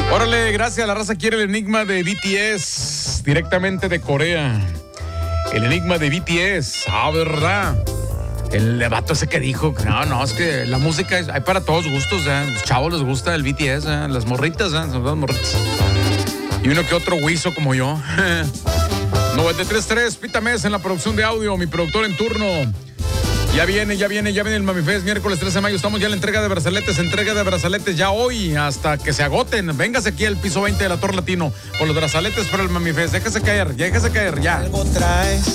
Órale, gracias. La raza quiere el enigma de BTS directamente de Corea. El enigma de BTS. ¿Verdad? El vato ese que dijo, no, es que la música hay para todos gustos, los chavos les gusta el BTS, las morritas, son las morritas. Y uno que otro huizo como yo. 93.3, Pita Mesa en la producción de audio, mi productor en turno. Ya viene el Mami Fest, miércoles 13 de mayo, estamos ya en la entrega de brazaletes ya hoy, hasta que se agoten. Véngase aquí al piso 20 de la Torre Latino por los brazaletes para el Mami Fest. Déjese caer, ya. Algo traes